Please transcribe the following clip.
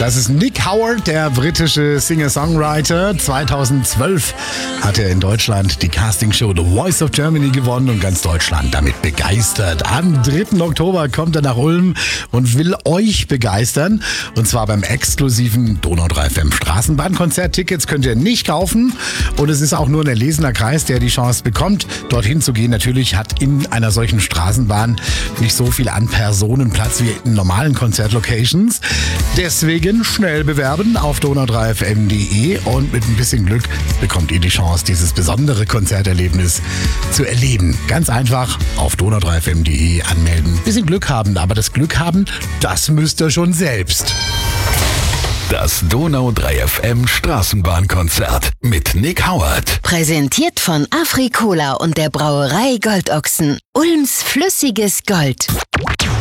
Das ist Nick Howard, der britische Singer-Songwriter. 2012 hat er in Deutschland die Castingshow The Voice of Germany gewonnen und ganz Deutschland damit begeistert. Am 3. Oktober kommt er nach Ulm und will euch begeistern. Und zwar beim exklusiven Donau 3 FM Straßenbahnkonzert. Tickets könnt ihr nicht kaufen und es ist auch nur ein erlesener Kreis, der die Chance bekommt, dorthin zu gehen. Natürlich hat in einer solchen Straßenbahn nicht so viel an Personenplatz wie in normalen Konzertlocations. Deswegen schnell bewerben auf donau3fm.de und mit ein bisschen Glück bekommt ihr die Chance, dieses besondere Konzerterlebnis zu erleben. Ganz einfach auf donau3fm.de anmelden. Bisschen Glück haben, aber das Glück haben, das müsst ihr schon selbst. Das Donau 3 FM Straßenbahnkonzert mit Nick Howard. Präsentiert von Afri-Cola und der Brauerei Goldochsen. Ulms flüssiges Gold.